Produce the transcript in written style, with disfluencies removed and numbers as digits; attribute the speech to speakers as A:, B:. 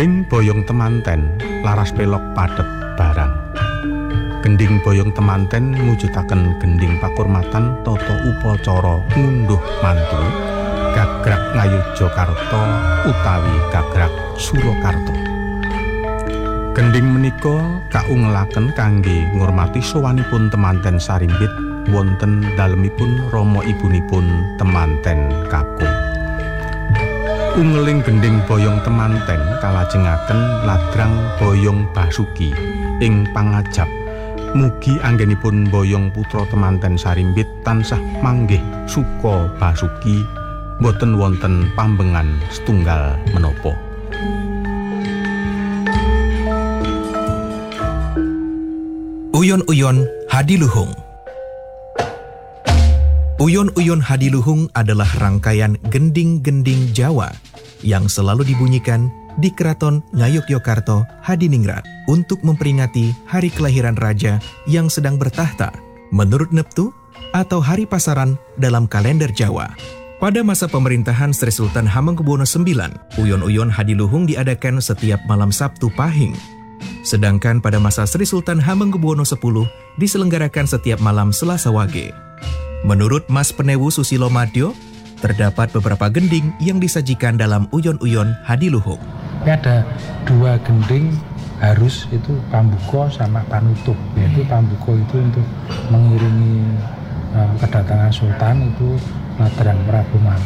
A: Ing boyong temanten laras pelok padhet barang. Gending boyong temanten mujudaken gending pakurmatan tata upacara ngunduh mantu gagrag Ngayogyakarta utawi gagrag Surakarta. Gending menika kaungelaken kangge ngurmati sowanipun temanten sarimbit wonten dalemipun rama ibunipun temanten kakung. Ungeling gending boyong temanten kalajengaken ladrang boyong Basuki ing pangajap. Mugi anggenipun boyong putra temanten sarimbit tansah manggih suka Basuki boten wonten pambengan setunggal menapa.
B: Uyon-uyon Hadiluhung. Uyon-uyon Hadiluhung adalah rangkaian gending-gending Jawa yang selalu dibunyikan di Keraton Ngayogyakarta Hadiningrat untuk memperingati hari kelahiran raja yang sedang bertahta menurut Neptu atau hari pasaran dalam kalender Jawa. Pada masa pemerintahan Sri Sultan Hamengkubuwono IX, uyon-uyon Hadiluhung diadakan setiap malam Sabtu Pahing. Sedangkan pada masa Sri Sultan Hamengkubuwono X diselenggarakan setiap malam Selasa Wage. Menurut Mas Penewu Susilo Madyo, terdapat beberapa gending yang disajikan dalam uyon-uyon Hadiluhung.
C: Ada dua gending harus itu pambuka sama panutup. Yaitu pambuka itu untuk mengiringi kedatangan Sultan itu ladrang Prabu Mangku.